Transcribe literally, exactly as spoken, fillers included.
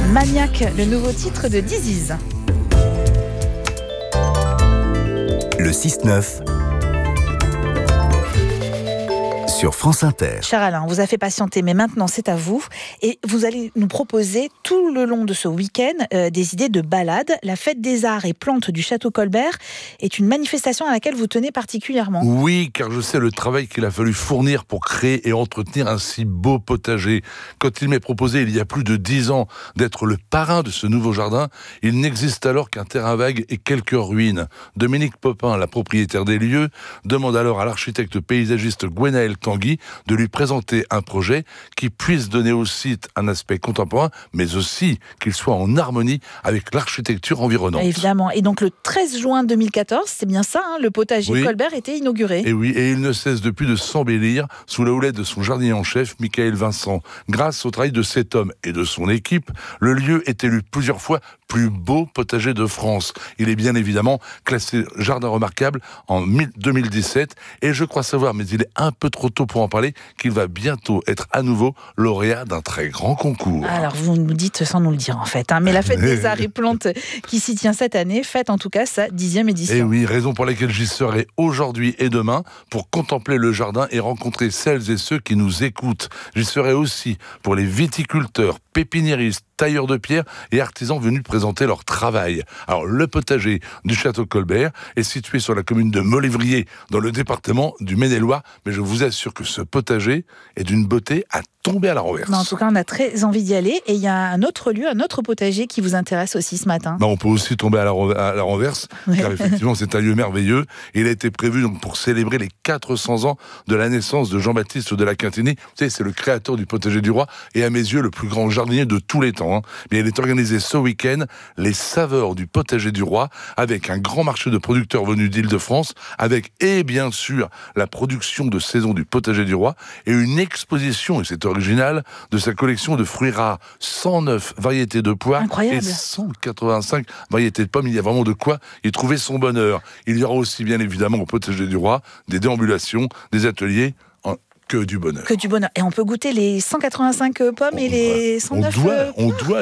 Maniac, le nouveau titre de Diziz. Le six neuf sur France Inter. Cher Alain, on vous a fait patienter, mais maintenant c'est à vous. Et vous allez nous proposer tout le long de ce week-end euh, des idées de balades. La fête des arts et plantes du Château Colbert est une manifestation à laquelle vous tenez particulièrement. Oui, car je sais le travail qu'il a fallu fournir pour créer et entretenir un si beau potager. Quand il m'est proposé il y a plus de dix ans d'être le parrain de ce nouveau jardin, il n'existe alors qu'un terrain vague et quelques ruines. Dominique Popin, la propriétaire des lieux, demande alors à l'architecte paysagiste Gwenaël Tanguy de lui présenter un projet qui puisse donner au site un aspect contemporain, mais aussi qu'il soit en harmonie avec l'architecture environnante. Évidemment. Et donc le treize juin deux mille quatorze, c'est bien ça, hein, le potager oui. Colbert était inauguré. Et oui, et il ne cesse depuis de s'embellir sous la houlette de son jardinier en chef, Michael Vincent. Grâce au travail de cet homme et de son équipe, le lieu est élu plusieurs fois plus beau potager de France. Il est bien évidemment classé jardin remarquable en deux mille dix-sept, et je crois savoir, mais il est un peu trop tôt pour en parler, qu'il va bientôt être à nouveau lauréat d'un très grand concours. Alors vous nous dites sans nous le dire en fait, hein, mais la fête des arts et plantes qui s'y tient cette année fête en tout cas sa dixième édition. Et oui, raison pour laquelle j'y serai aujourd'hui et demain pour contempler le jardin et rencontrer celles et ceux qui nous écoutent. J'y serai aussi pour les viticulteurs, pépiniéristes, tailleurs de pierre et artisans venus présenter leur travail. Alors, le potager du Château Colbert est situé sur la commune de Molévrier, dans le département du Maine-et-Loire, mais je vous assure que ce potager est d'une beauté à tomber à la renverse. Mais en tout cas, on a très envie d'y aller. Et il y a un autre lieu, un autre potager qui vous intéresse aussi ce matin. Ben, on peut aussi tomber à la, re- à la renverse, Ouais. car effectivement, c'est un lieu merveilleux. Il a été prévu donc, pour célébrer les quatre cents ans de la naissance de Jean-Baptiste de la Quinténie. Vous savez, c'est le créateur du potager du roi et à mes yeux, le plus grand jardinier de tous les temps. Hein. Mais il est organisé ce week-end, les saveurs du potager du roi, avec un grand marché de producteurs venus d'Île-de-France, avec, et bien sûr, la production de saison du potager du roi, et une exposition, et c'est original, de sa collection de fruits rares. cent neuf variétés de poires Incroyable. et cent quatre-vingt-cinq variétés de pommes. Il y a vraiment de quoi y trouver son bonheur. Il y aura aussi, bien évidemment, au potager du roi, des déambulations, des ateliers, en- que du bonheur. Que du bonheur. Et on peut goûter les cent quatre-vingt-cinq pommes On et doit- les cent on neuf... doit, euh, on doit